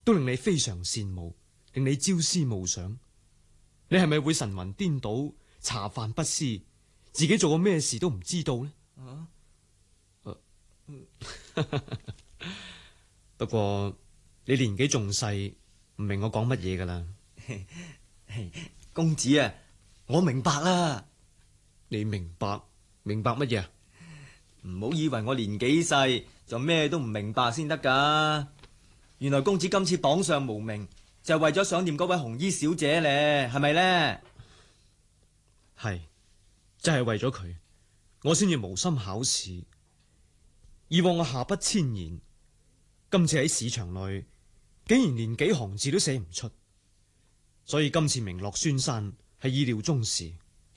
都令你非常羨慕，令你朝思暮想。你係咪會神魂顛倒、茶飯不思，自己做過咩事都唔知道呢？不過你年紀仲細，唔明我講乜嘢噶啦。 公子啊，我明白啦。 你明白乜嘢啊？ 唔好以為我年紀細就咩都唔明白先得噶。原來公子今次榜上無名，就係為咗想念嗰位紅衣小姐咧，係咪呢？ 係，真係為咗佢，我先至無心考試。以往我下筆千言，今次喺市場內竟然連幾行字都寫唔出，所以今次名落孫山係意料中事。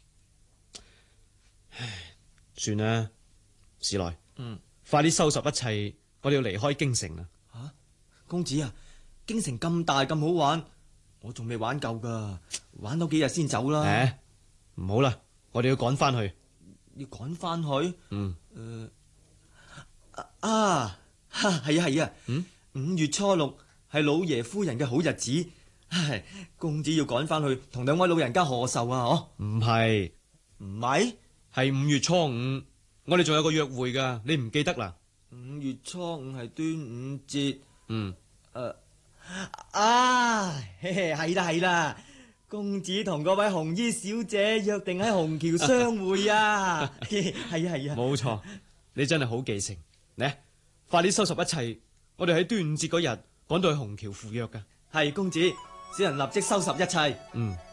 唉，算啦，史來，快啲收拾一切，我哋要離開京城啦。 公子啊，京城咁大咁好玩，我仲未玩夠噶，玩多幾日先走啦。 唔好啦，我哋要趕翻去。 要趕翻去？係啊。5月初6係老爺夫人嘅好日子，公子要趕翻去同兩位老人家賀壽啊！ 唔係， 係 5月初5，我哋仲有個約會噶，你唔記得啦 ？5月初5係端午節。係啦，公子同嗰位紅衣小姐約定喺虹橋相會啊！係啊， 冇錯，你真係好記性。嚟，快啲收拾一切，我哋喺端午節嗰日趕到去虹橋赴約噶。 係公子，小人立即收拾一切。